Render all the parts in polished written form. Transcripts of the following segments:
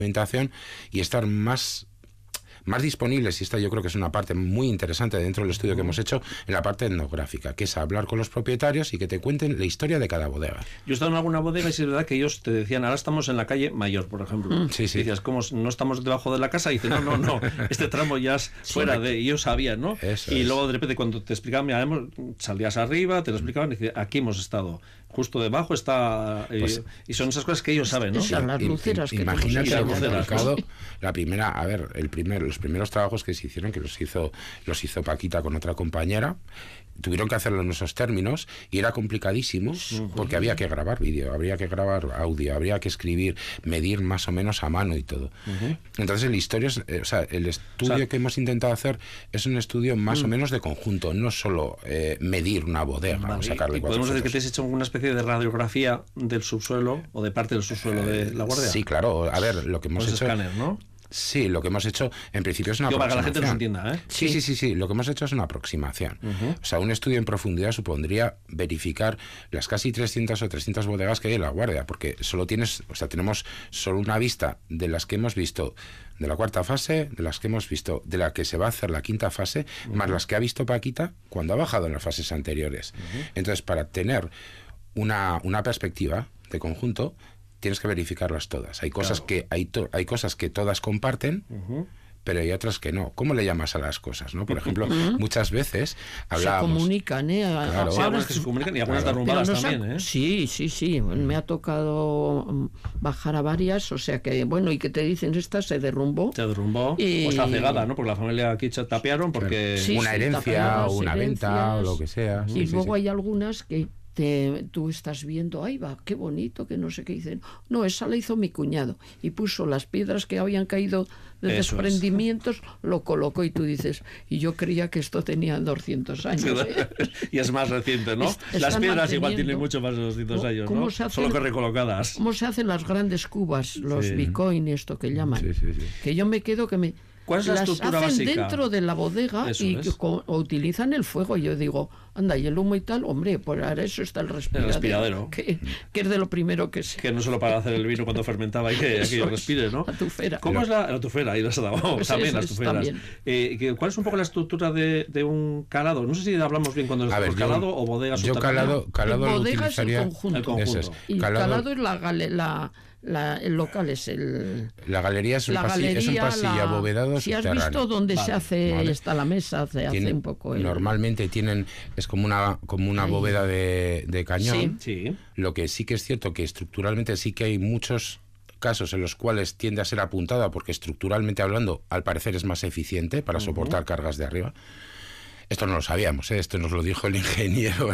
documentación y estar más disponibles, y esta yo creo que es una parte muy interesante dentro del estudio que hemos hecho, en la parte etnográfica, que es hablar con los propietarios y que te cuenten la historia de cada bodega. Yo he estado en alguna bodega y es verdad que ellos te decían, ahora estamos en la calle Mayor, por ejemplo. Sí, sí. Y decías, ¿cómo no estamos debajo de la casa? Y dices, no, este tramo ya es fuera de... Y ellos sabían, ¿no? Eso y es. luego de repente cuando te explicaban, mira, salías arriba, te lo explicaban y decías, aquí hemos estado. Justo debajo está... Pues, y son esas cosas que ellos saben, ¿no? Son las luceras que imagínate las el luceras, mercado, ¿no? la primera, a ver, los primeros trabajos que se hicieron, que los hizo Paquita con otra compañera, tuvieron que hacerlo en esos términos y era complicadísimo porque había que grabar vídeo, habría que grabar audio, habría que escribir, medir más o menos a mano y todo. Entonces el estudio que hemos intentado hacer es un estudio más o menos de conjunto, no solo medir una bodega o sacarle ¿Y cuatro podemos decir que fotos. te has hecho una especie de radiografía del subsuelo o de parte del subsuelo de La Guardia? Sí, claro. A ver, lo que hemos Pues hecho... escáner, ¿no? Sí, lo que hemos hecho en principio es una Para que la aproximación. gente nos entienda, ¿eh? Sí. Lo que hemos hecho es una aproximación. O sea, un estudio en profundidad supondría verificar las casi 300 o 300 bodegas que hay en La Guardia, porque tenemos solo una vista de las que hemos visto de la cuarta fase, de las que hemos visto de la que se va a hacer la quinta fase, más las que ha visto Paquita cuando ha bajado en las fases anteriores. Entonces, para tener una perspectiva de conjunto, tienes que verificarlas todas. Hay cosas que hay cosas que todas comparten, pero hay otras que no. ¿Cómo le llamas a las cosas, no? Por ejemplo, muchas veces hablábamos... Se comunican, Claro. Sí, algunas que se comunican y algunas derrumbadas también, ¿eh? Sí. Me ha tocado bajar a varias, o sea que, bueno, y que te dicen, esta se derrumbó. Se derrumbó, y... o está cegada, ¿no? Porque la familia aquí se tapearon porque... Sí, una herencia o una venta o lo que sea. Y luego hay algunas que tú estás viendo, ahí va, qué bonito, que no sé qué, dicen, no, esa la hizo mi cuñado y puso las piedras que habían caído de desprendimientos, lo colocó y tú dices, y yo creía que esto tenía 200 años. Y es más reciente, ¿no? Las piedras igual tienen mucho más de 200 años, ¿no? Solo que recolocadas. ¿Cómo se hacen las grandes cubas, los Bitcoin, esto que llaman? Sí. Que yo me quedo que me... ¿Cuál es la estructura hacen básica? Dentro de la bodega o utilizan el fuego. Yo digo, anda, y el humo y tal, hombre, pues ahora eso está el respiradero. Que es de lo primero que sé. Que no solo para hacer el vino cuando fermentaba y que aquello respire, ¿no? La tufera. ¿Cómo es la tufera? Ahí las ha dado. Pues también las tuferas. ¿Cuál es un poco la estructura de un calado? No sé si hablamos bien cuando es por calado o bodega subterránea. Calado lo bodega utilizaría... es el conjunto. El Y calado es el local, es la galería es un pasillo abovedado si has subterráneo. visto dónde se hace está la mesa, hace un poco normalmente es como una bóveda de cañón. Sí. Lo que sí que es cierto que estructuralmente sí que hay muchos casos en los cuales tiende a ser apuntada porque estructuralmente hablando al parecer es más eficiente para soportar cargas de arriba. Esto no lo sabíamos, esto nos lo dijo el ingeniero,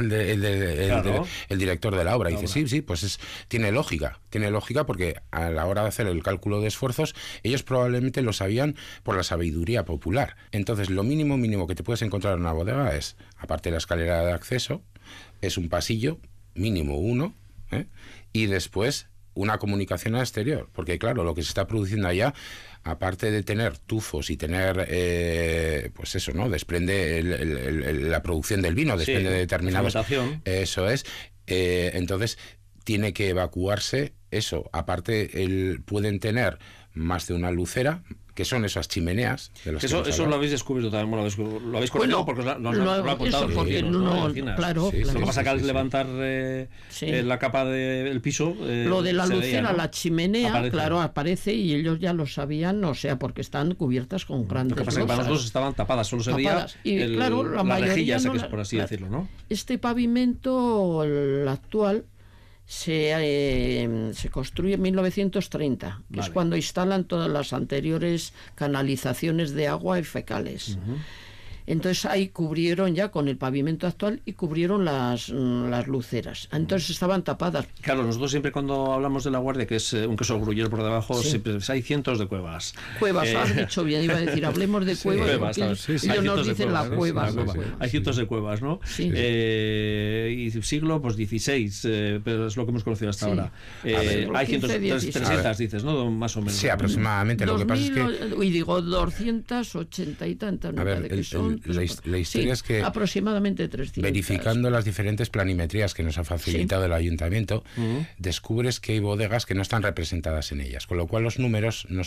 el director de la obra. Y dice, sí, pues tiene lógica porque a la hora de hacer el cálculo de esfuerzos, ellos probablemente lo sabían por la sabiduría popular. Entonces, lo mínimo que te puedes encontrar en una bodega es, aparte de la escalera de acceso, es un pasillo, mínimo uno, y después una comunicación al exterior, porque claro, lo que se está produciendo allá, aparte de tener tufos y tener, pues eso, ¿no? Desprende la producción del vino, desprende de determinados... Eso es. Entonces, tiene que evacuarse eso. Aparte, pueden tener más de una lucera, que son esas chimeneas. De las eso lo habéis descubierto también, lo habéis conocido porque lo ha contado. Claro. Lo que pasa que al levantar la capa del piso... lo de la lucera, ¿no? la chimenea, aparece y ellos ya lo sabían, o sea, porque están cubiertas con grandes losas. Lo que pasa es que para nosotros estaban tapadas, solo se veía la rejilla esa, que es por así decirlo, ¿no? Este pavimento, el actual, se construye en 1930, que es cuando instalan todas las anteriores canalizaciones de agua y fecales. Entonces ahí cubrieron ya con el pavimento actual y cubrieron las luceras. Entonces estaban tapadas. Claro, nosotros siempre cuando hablamos de La Guardia, que es un queso gruyere por debajo, siempre hay cientos de cuevas. Has dicho bien, iba a decir, hablemos de cuevas. Ellos nos dicen la cueva. Hay cientos de cuevas, ¿no? Sí. Y siglo, pues 16, pero es lo que hemos conocido hasta ahora. Hay 300, dices, ¿no? Más o menos. Sí, aproximadamente. 2000, lo que pasa es que... Y digo, 280 y tantas, me parece que son. La historia es que aproximadamente 300. Verificando las diferentes planimetrías que nos ha facilitado el ayuntamiento, descubres que hay bodegas que no están representadas en ellas, con lo cual los números no